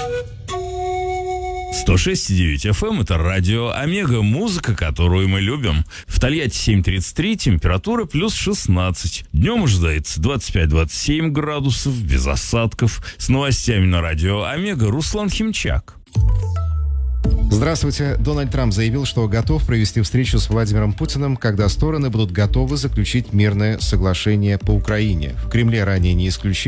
106,9 FM – это радио Омега, музыка, которую мы любим. В Тольятти 7:33, температура плюс 16. Днем ожидается 25-27 градусов, без осадков. С новостями на радио Омега Руслан Химчак. Здравствуйте. Дональд Трамп заявил, что готов провести встречу с Владимиром Путиным, когда стороны будут готовы заключить мирное соглашение по Украине. В Кремле ранее не исключили